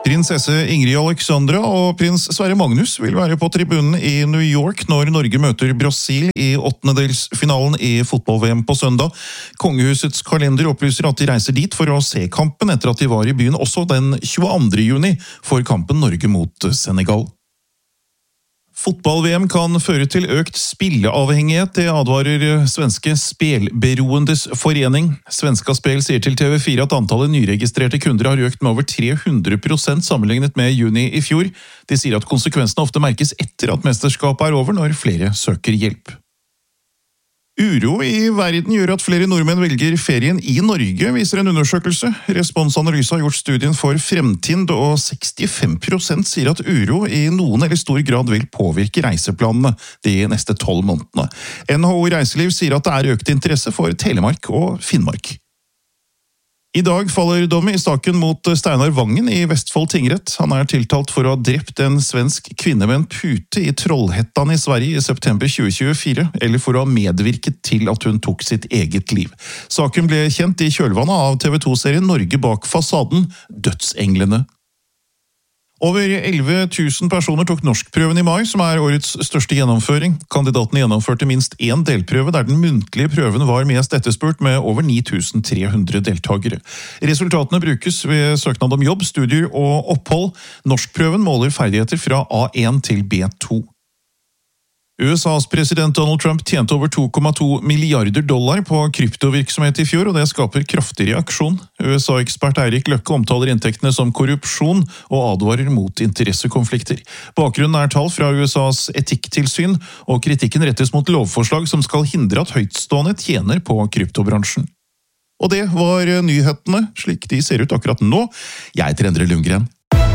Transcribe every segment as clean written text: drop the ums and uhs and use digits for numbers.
Prinsesse Ingrid Alexandra og prins Sverre Magnus vil være på tribunen i New York når Norge møter Brasil i åttendedelsfinalen i fotball-VM på søndag. Kongehusets kalender opplyser at de reiser dit for å se kampen etter at de var i byen også den 22. juni for kampen Norge mot Senegal. Fotball-VM kan føre til økt spilleavhengighet, det advarer svenske spelberoendes forening. Svenska Spel sier til TV4 at antallet nyregistrerte kunder har økt med over 300% sammenlignet med juni i fjor. De sier at konsekvensene ofte merkes etter at mesterskapet er over når flere søker hjelp. Uro i verden gjør at flere nordmenn velger ferien i Norge, viser en undersøkelse. Responsanalyse har gjort studien for Fremtind, og 65% sier at uro i noen eller stor grad vil påvirke reiseplanene de neste 12 månedene. NHO Reiseliv sier at det er økt interesse for Telemark og Finnmark. I dag faller dommen i saken mot Steinar Vangen i Vestfold tingrett. Han er tiltalt for å ha drept en svensk kvinne med en pute i Trollhättan i Sverige i september 2024, eller for å ha medvirket til at hun tok sitt eget liv. Saken ble kjent i kjølvannet av TV2-serien Norge bak fasaden, Dødsenglene. Over 11 000 personer tok norskprøven i mai, som er årets største gjennomføring. Kandidatene gjennomførte minst én delprøve, der den muntlige prøven var mest etterspurt med over 9300 deltagere. Resultatene brukes ved søknad om jobb, studier og opphold. Norskprøven måler ferdigheter fra A1 til B2. USAs president Donald Trump tjente over $2,2 milliarder på kryptovirksomhet i fjor, og det skaper kraftig reaksjon. USA-ekspert Eirik Løkke omtaler inntektene som korrupsjon og advarer mot interessekonflikter. Bakgrunnen er tall fra USAs etikktilsyn, og kritikken rettes mot lovforslag som skal hindre at høytstående tjener på kryptobransjen. Og det var nyhetene, slik de ser ut akkurat nå. Jeg heter Endre Lundgren.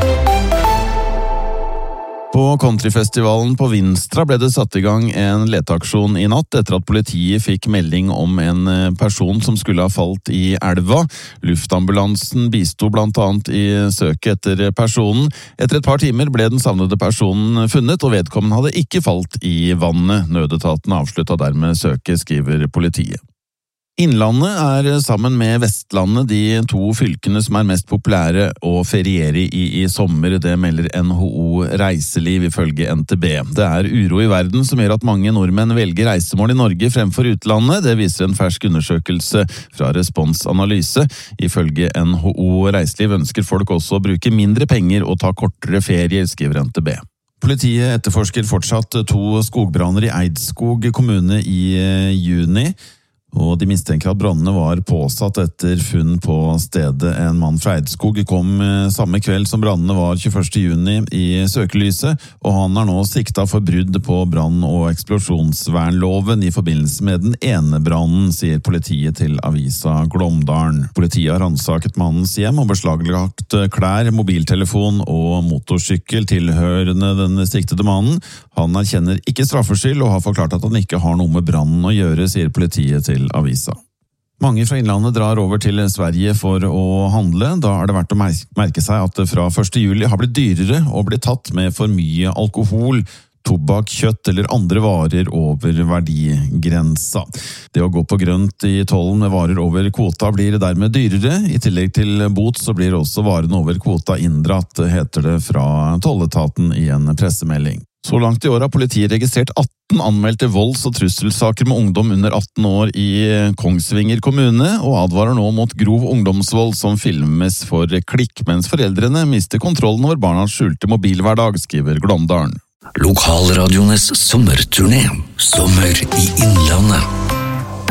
På countryfestivalen på Vinstra ble det satt i gang en leteaksjon i natt etter at politiet fikk melding om en person som skulle ha falt i elva. Luftambulansen bisto blant annet i søket etter personen. Etter et par timer ble den savnede personen funnet, og vedkommende hadde ikke falt i vannet. Nødetaten avsluttet dermed søket, skriver politiet. Innlandet er sammen med Vestlandet de to fylkene som er mest populære å feriere i sommer, det melder NHO Reiseliv ifølge NTB. Det er uro i verden som gjør at mange nordmenn velger reisemål i Norge fremfor utlandet. Det viser en fersk undersøkelse fra Responsanalyse. Ifølge NHO Reiseliv ønsker folk også å bruke mindre penger og ta kortere ferier, skriver NTB. Politiet etterforsker fortsatt 2 skogbranner i Eidskog kommune i juni. Og de mistenker at brannene var påsatt etter funn på stedet. En mann fra Eidskog kom samme kveld som brannene var 21. juni i søkelyset, og han er nå siktet for brudd på brann- og eksplosjonsvernloven i forbindelse med den ene brannen, sier politiet til avisa Glåmdalen. Politiet har ransaket mannens hjem og beslaglagt klær, mobiltelefon og motorsykkel tilhørende den siktede mannen. Han erkjenner ikke straffskyld og har forklart at han ikke har noe med brannen å gjøre, sier politiet til avisa. Mange fra innlandet drar over til Sverige for å handle. Da er det verdt å merke seg at det fra 1. juli har blitt dyrere å bli tatt med for mye alkohol, tobakk, kjøtt eller andre varer over verdigrensa. Det å gå på grønt i tollen med varer over kvota blir dermed dyrere. I tillegg til bot så blir også varene over kvota inndratt, heter det fra tolletaten i en pressemelding. Så langt i år har politiet registrert 18 anmeldte volds- og trusselsaker med ungdom under 18 år i Kongsvinger kommune, og advarer nå mot grov ungdomsvold som filmes for klikk, mens foreldrene mister kontrollen over barnas skjulte mobilhverdag, skriver Glåmdalen. Lokalradiones sommerturné. Sommer i Innlandet.